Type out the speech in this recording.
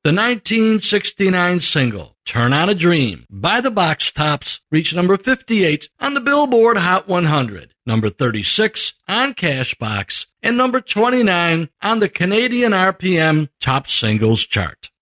The 1969 single, Turn on a Dream, by the Box Tops, reached number 58 on the Billboard Hot 100, number 36 on Cashbox, and number 29 on the Canadian RPM Top Singles chart.